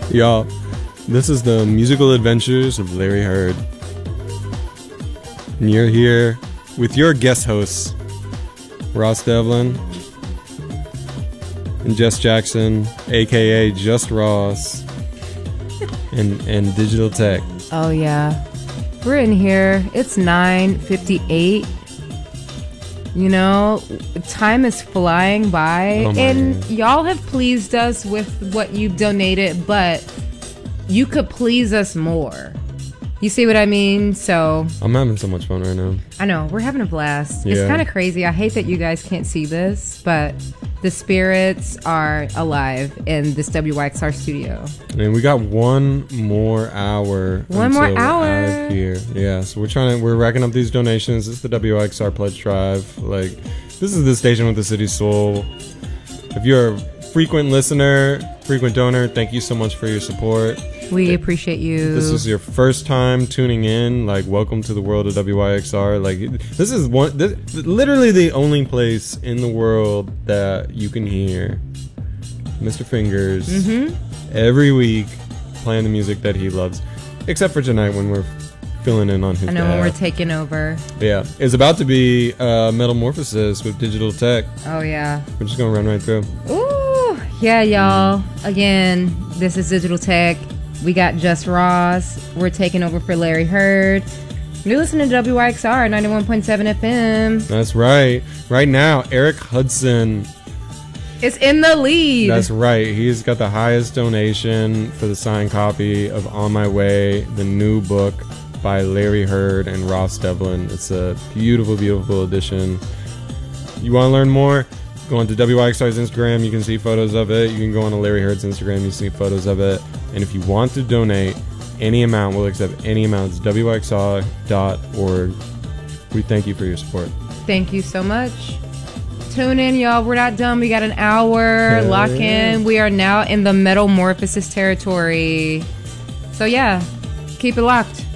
Y'all, this is the musical adventures of Larry Heard. And you're here with your guest hosts, Ross Devlin and Jess Jackson, aka Just Ross, and Digital Tech. Oh yeah, we're in here. It's 9:58. You know, time is flying by, and y'all have pleased us with what you've donated, but you could please us more. You see what I mean? So I'm having so much fun right now. I know, we're having a blast. Yeah. It's kind of crazy. I hate that you guys can't see this, but the spirits are alive in this WYXR studio. And we got one more hour. One more until hour. we're out of here. Yeah, so we're racking up these donations. This is the WXR Pledge Drive. Like, this is the station with the city's soul. If you're a frequent listener, frequent donor, thank you so much for your support. We appreciate you. This is your first time tuning in. Like, welcome to the world of WYXR. Like, this is literally the only place in the world that you can hear Mr. Fingers every week playing the music that he loves, except for tonight when we're filling in on his I know, behalf. when we're taking over. Yeah, it's about to be Metamorphosis with Digital Tech. Oh yeah. We're just gonna run right through. Ooh, yeah, y'all. Again, this is Digital Tech. We got Just Ross. We're taking over for Larry Heard. You're listening to WYXR 91.7 FM. That's right. Right now, Eric Hudson. It's in the lead. That's right. He's got the highest donation for the signed copy of On My Way, the new book by Larry Heard and Ross Devlin. It's a beautiful, beautiful edition. You want to learn more? Go on to WYXR's Instagram. You can see photos of it. You can go on to Larry Heard's Instagram. You can see photos of it. And if you want to donate any amount, we'll accept any amount. It's WYXR.org. We thank you for your support. Thank you so much. Tune in, y'all. We're not done. We got an hour. Hell Lock yeah. in. We are now in the Metamorphosis territory. So yeah, keep it locked.